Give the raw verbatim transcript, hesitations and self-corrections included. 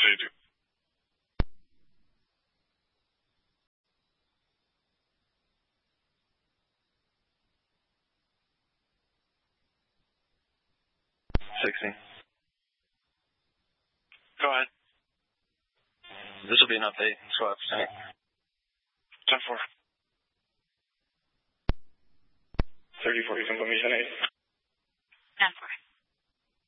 J two. sixty. Go ahead. This will be an update. Swap. ten four. thirty-four, you can put me ten eight. ten four.